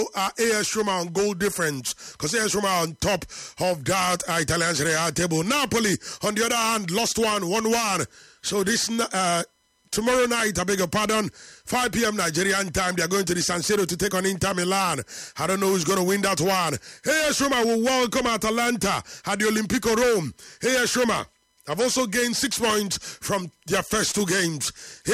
AS Roma on goal difference because AS Roma are on top of that Italian Serie A table. Napoli, on the other hand, lost 1-1. So this tomorrow night, I beg your pardon, 5 p.m. Nigerian time, they are going to the San Siro to take on Inter Milan. I don't know who's going to win that one. AS Roma will welcome Atalanta at the Olimpico Rome. AS Roma have also gained 6 points from their first 2 games.